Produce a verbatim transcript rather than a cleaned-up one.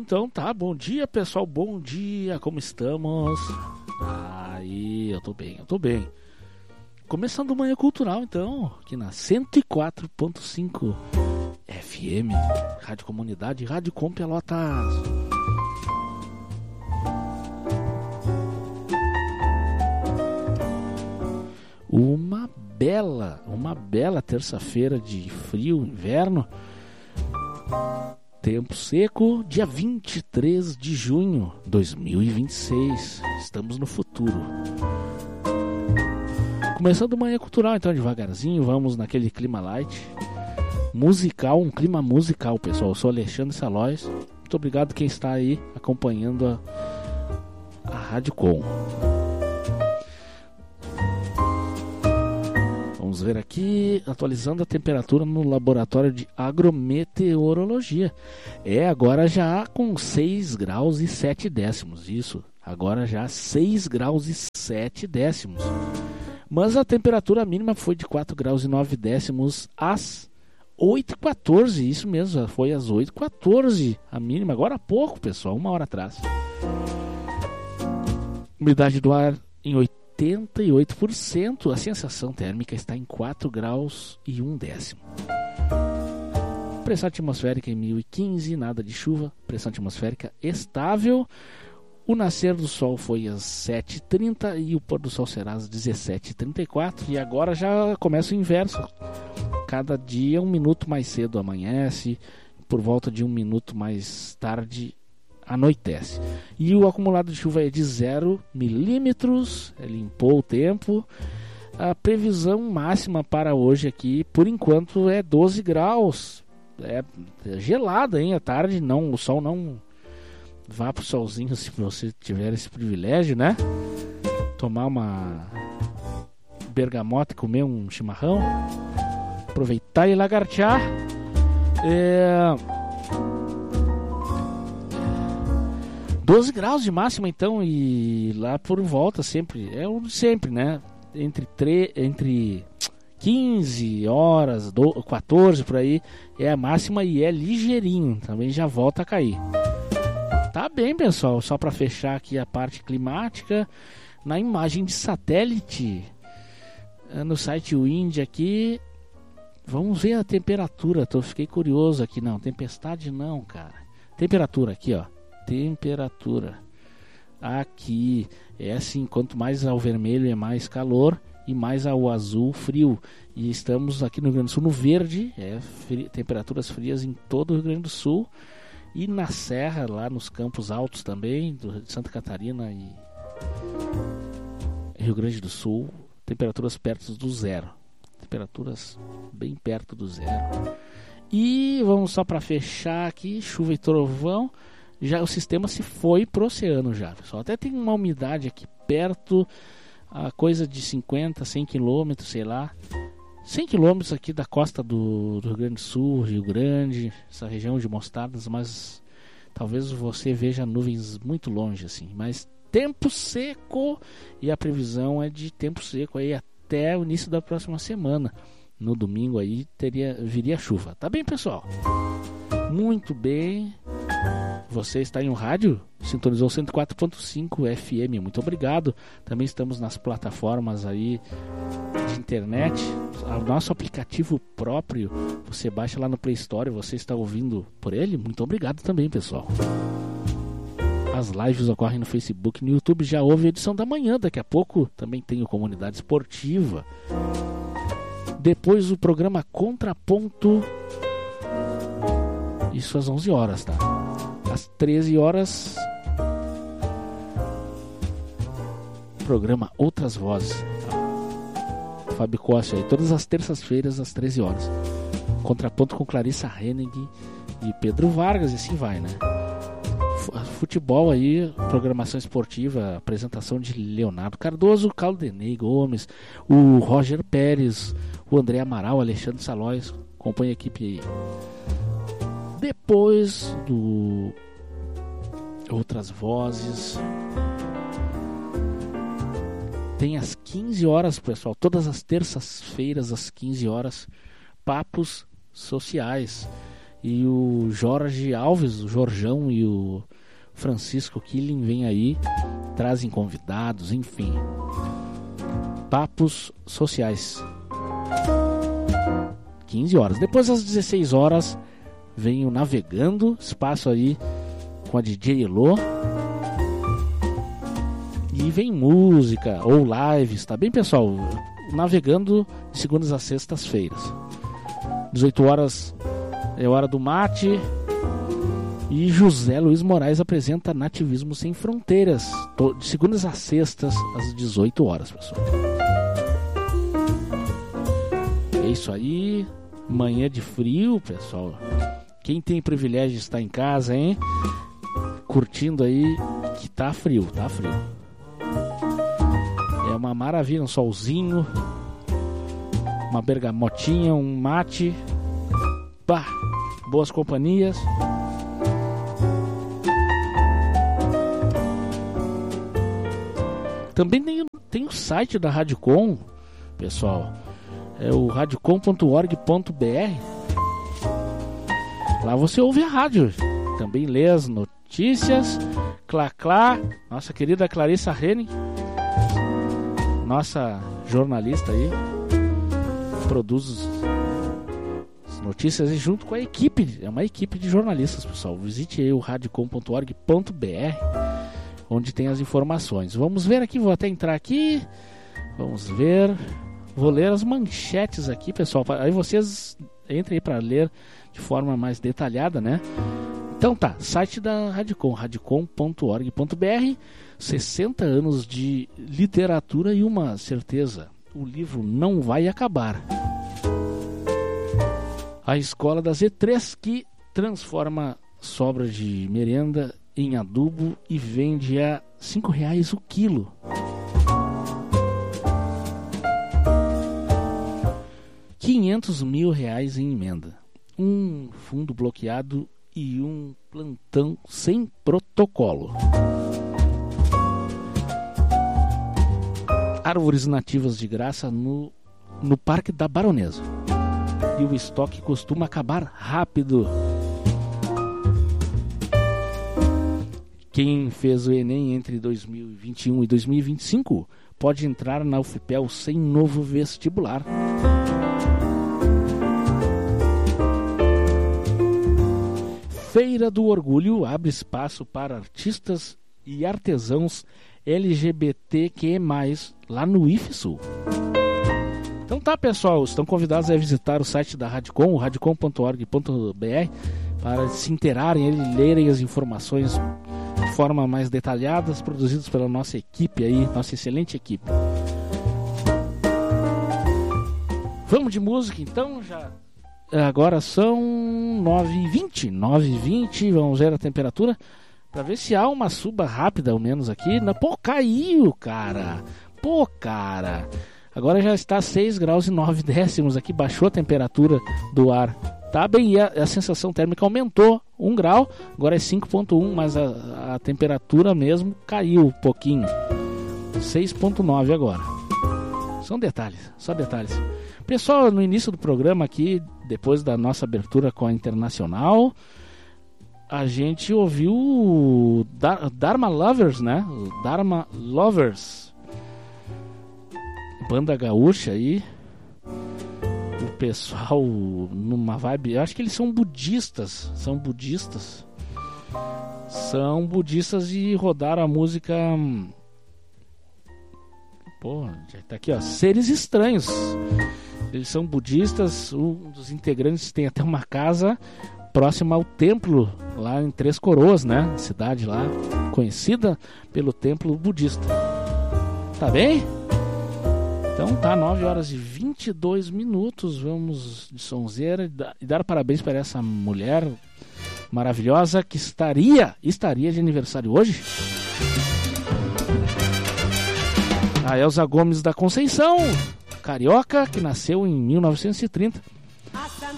Então tá, bom dia pessoal, bom dia, como estamos? Aí, eu tô bem, eu tô bem. Começando o Manhã Cultural então, aqui na cento e quatro ponto cinco F M, Rádio Comunidade, Rádio Com Pelotas. Uma bela, uma bela terça-feira de frio, inverno. Tempo seco, dia vinte e três de junho de dois mil e vinte e seis. Estamos no futuro. Começando Manhã Cultural, então, devagarzinho, vamos naquele clima light. Musical, um clima musical, pessoal. Eu sou Alexandre Salóis. Muito obrigado quem está aí acompanhando a, a Rádio Com. Vamos ver aqui, atualizando a temperatura no laboratório de agrometeorologia. É, agora já com seis graus e sete décimos, isso. Agora já seis graus e sete décimos. Mas a temperatura mínima foi de quatro graus e nove décimos às oito e quatorze, isso mesmo, foi às oito e quatorze a mínima, agora há pouco, pessoal, uma hora atrás. Umidade do ar em oitenta e oito por cento, a sensação térmica está em quatro graus e um décimo. Pressão atmosférica em mil e quinze, nada de chuva, pressão atmosférica estável. O nascer do sol foi às sete e trinta e o pôr do sol será às dezessete e trinta e quatro. E agora já começa o inverso. Cada dia um minuto mais cedo amanhece, por volta de um minuto mais tarde anoitece. E o acumulado de chuva é de zero milímetros, limpou o tempo. A previsão máxima para hoje aqui, por enquanto, é doze graus. É gelada, hein? À tarde, não, o sol não... Vá pro solzinho se você tiver esse privilégio, né? Tomar uma bergamota e comer um chimarrão. Aproveitar e lagartear. É... doze graus de máxima então. E lá por volta sempre. É o de sempre, né? Entre, tre... Entre quinze horas, quatorze por aí. É a máxima e é ligeirinho. Também já volta a cair. Tá bem, pessoal, só para fechar aqui a parte climática, na imagem de satélite, no site Wind aqui, vamos ver a temperatura, tô, fiquei curioso aqui, não, tempestade não, cara, temperatura aqui, ó, temperatura, aqui, é assim, quanto mais ao vermelho é mais calor e mais ao azul frio, e estamos aqui no Rio Grande do Sul no verde, é fri- temperaturas frias em todo o Rio Grande do Sul. E na serra, lá nos campos altos também, do, de Santa Catarina e Rio Grande do Sul, temperaturas perto do zero. Temperaturas bem perto do zero. E vamos só para fechar aqui, chuva e trovão. Já o sistema se foi pro oceano já, pessoal. Até tem uma umidade aqui perto, a coisa de cinquenta, cem quilômetros, sei lá. cem quilômetros aqui da costa do, do Rio Grande do Sul, Rio Grande, essa região de Mostardas, mas talvez você veja nuvens muito longe assim, mas tempo seco, e a previsão é de tempo seco aí até o início da próxima semana. No domingo aí teria, viria chuva. Tá bem, pessoal? Muito bem. Você está em um rádio? Sintonizou cento e quatro ponto cinco F M. Muito obrigado. Também estamos nas plataformas aí de internet. O nosso aplicativo próprio, você baixa lá no Play Store, você está ouvindo por ele. Muito obrigado também, pessoal. As lives ocorrem no Facebook, no YouTube. Já houve a edição da manhã. Daqui a pouco também tem o Comunidade Esportiva. Depois o programa Contraponto. Isso às onze horas, tá? Às treze horas, programa Outras Vozes. Fábio Costa aí, todas as terças-feiras às treze horas. Contraponto com Clarissa Henning e Pedro Vargas, e assim vai, né? Futebol aí, programação esportiva, apresentação de Leonardo Cardoso, Caldenei Gomes, o Roger Pérez, o André Amaral, Alexandre Salóis, acompanha a equipe aí. Depois do Outras Vozes, tem às quinze horas, pessoal, todas as terças-feiras às quinze horas, Papos Sociais. E o Jorge Alves, o Jorjão e o Francisco Killing vêm aí, trazem convidados, enfim. Papos sociais. quinze horas. Depois, às dezesseis horas, vem o Navegando, espaço aí com a D J Elo. E vem música ou lives, tá bem, pessoal? Navegando de segundas a sextas-feiras. dezoito horas é hora do mate. E José Luiz Moraes apresenta Nativismo Sem Fronteiras, de segundas a sextas, às dezoito horas, pessoal. É isso aí. Manhã de frio, pessoal. Quem tem privilégio de estar em casa, hein? Curtindo aí, que tá frio, tá frio. É uma maravilha, um solzinho, uma bergamotinha, um mate. Pá, boas companhias. Também tem, tem o site da Radiocom, pessoal. É o radiocom ponto org ponto b r. Lá você ouve a rádio. Também lê as notícias. Clá, clá. Nossa querida Clarissa Henning, nossa jornalista aí, produz as notícias e junto com a equipe. É uma equipe de jornalistas, pessoal. Visite aí o radiocom ponto org ponto b r, onde tem as informações. Vamos ver aqui, vou até entrar aqui. Vamos ver. Vou ler as manchetes aqui, pessoal. Aí vocês entrem aí para ler de forma mais detalhada, né? Então tá, site da Radiocom, radiocom ponto org ponto b r. sessenta anos de literatura e uma certeza: o livro não vai acabar. A escola da Z três, que transforma sobra de merenda em adubo e vende a cinco reais o quilo. quinhentos mil reais em emenda, um fundo bloqueado e um plantão sem protocolo. Árvores nativas de graça no, no Parque da Baronesa. E o estoque costuma acabar rápido. Quem fez o Enem entre dois mil e vinte e um e dois mil e vinte e cinco pode entrar na UFPEL sem novo vestibular. Feira do Orgulho abre espaço para artistas e artesãos L G B T Q mais, lá no I F Sul. Então tá, pessoal, estão convidados a visitar o site da Radiocom, o radiocom ponto org ponto b r, para se inteirarem e lerem as informações de forma mais detalhada, produzidas pela nossa equipe aí, nossa excelente equipe. Vamos de música então, já. Agora são nove e vinte, nove e vinte, vamos ver a temperatura para ver se há uma suba rápida ao menos aqui. Pô, caiu, cara. Pô, cara. Agora já está seis graus e nove décimos aqui, baixou a temperatura do ar. Tá bem, e a, a sensação térmica aumentou um grau, agora é cinco ponto um, mas a, a temperatura mesmo caiu um pouquinho. seis ponto nove agora. São detalhes, só detalhes. Pessoal, no início do programa aqui, depois da nossa abertura com a Internacional, a gente ouviu o Dar- Dharma Lovers, né? O Dharma Lovers, banda gaúcha aí. O pessoal numa vibe, eu acho que eles são budistas, são budistas. São budistas e rodaram a música... Pô, já tá aqui, ó, Seres Estranhos. Eles são budistas, um dos integrantes tem até uma casa próxima ao templo, lá em Três Coroas, né? Cidade lá, conhecida pelo templo budista. Tá bem? Então tá, nove horas e vinte e dois minutos, vamos de sonzeira e dar parabéns para essa mulher maravilhosa que estaria, estaria de aniversário hoje. A Elza Gomes da Conceição, carioca, que nasceu em mil novecentos e trinta.